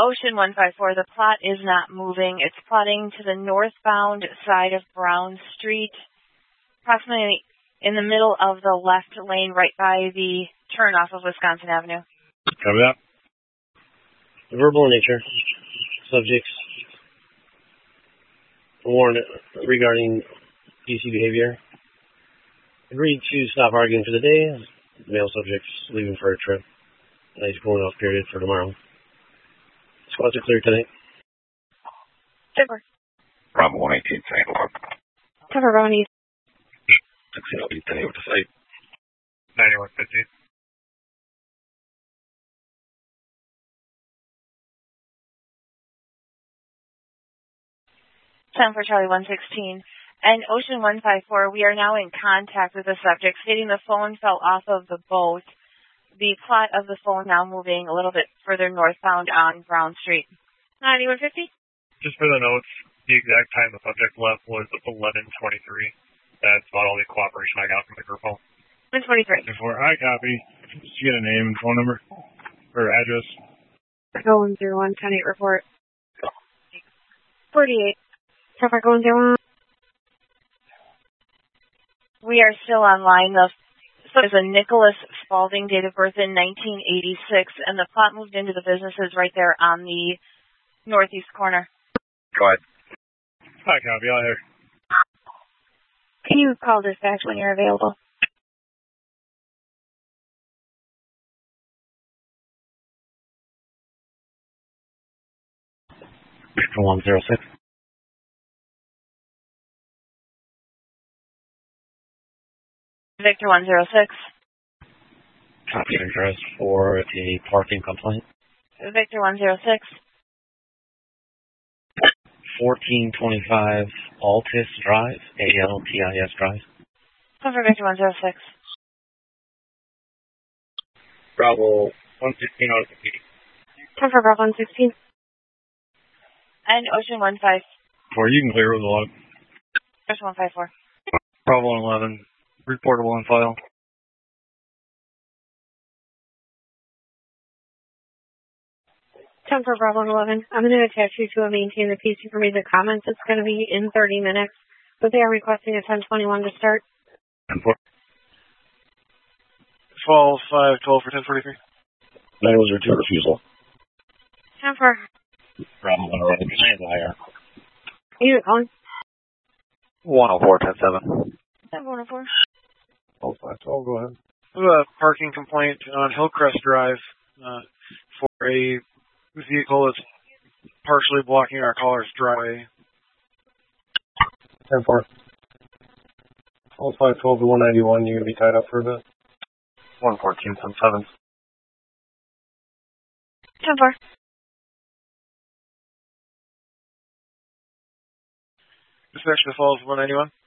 Ocean 154, the plot is not moving. It's plotting to the northbound side of Brown Street, approximately in the middle of the left lane right by the turnoff of Wisconsin Avenue. Copy that. Verbal in nature. Subjects warned regarding PC behavior. Agreed to stop arguing for the day. Male subjects leaving for a trip. Nice cooling off period for tomorrow. Squads are clear tonight. Super. Bravo 118, St. Louis. Cover Ronnie. 16 today with the site. 9150. Time for Charlie 116. And Ocean 154, we are now in contact with the subject, stating the phone fell off of the boat. The plot of the phone now moving a little bit further northbound on Brown Street. 9150? Just for the notes, the exact time the subject left was 11:23. That's about all the cooperation I got from the group home. 123. Before I copy, just get a name and phone number or address. Go 101, 10-8 report. 48. Traffic 101. We are still online. There's a Nicholas Spalding, date of birth in 1986, and the plot moved into the businesses right there on the northeast corner. Go ahead. Hi, copy. I'll hear. Can you call dispatch when you're available? Victor 106. Victor 106. Copy address for a parking complaint. Victor 106. 1425 Altis Drive, ALTIS Drive. Cover Victor 106. Bravo 116 out of the PD. Cover Bravo 116. And Ocean 15. You can clear with the log. Ocean 154. Bravo 11. Reportable on file. Time for Bravo 11. I'm going to attach you to a maintain the PC for me the comments. It's going to be in 30 minutes, but they are requesting a 1021 to start. 10-4. 12-5, 12 for 1043. 9002 refusal. Time for Bravo 111, command higher. you calling? 104, 10-7. 104. 12-5, go ahead. A parking complaint on Hillcrest Drive for a vehicle that's partially blocking our caller's driveway. 10-4. 12-5, 12 to 191. You're going to be tied up for a bit. 114, 10-7. 10-4. Dispatch to Falls 191.